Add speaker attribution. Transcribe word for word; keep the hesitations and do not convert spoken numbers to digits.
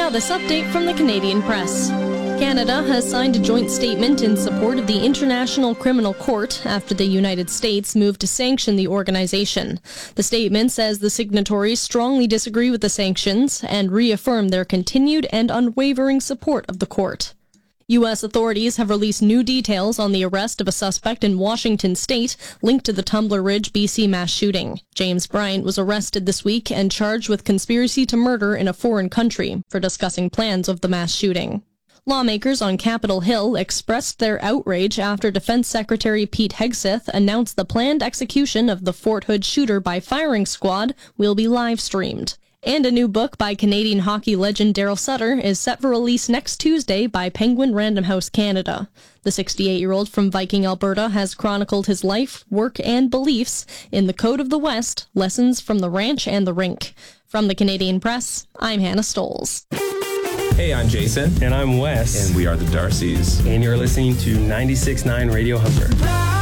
Speaker 1: Now this update from the Canadian Press. Canada has signed a joint statement in support of the International Criminal Court after the United States moved to sanction the organization. The statement says the signatories strongly disagree with the sanctions and reaffirm their continued and unwavering support of the court. U S authorities have released new details on the arrest of a suspect in Washington state linked to the Tumbler Ridge, B C mass shooting. James Bryant was arrested this week and charged with conspiracy to murder in a foreign country for discussing plans of the mass shooting. Lawmakers on Capitol Hill expressed their outrage after Defense Secretary Pete Hegseth announced the planned execution of the Fort Hood shooter by firing squad will be live-streamed. And a new book by Canadian hockey legend Daryl Sutter is set for release next Tuesday by Penguin Random House Canada. The sixty-eight-year-old from Viking, Alberta has chronicled his life, work, and beliefs in The Code of the West, Lessons from the Ranch and the Rink. From the Canadian Press, I'm Hannah Stoles.
Speaker 2: Hey, I'm Jason.
Speaker 3: And I'm Wes.
Speaker 2: And we are the Darcys.
Speaker 3: And you're listening to ninety-six point nine Radio Hunter.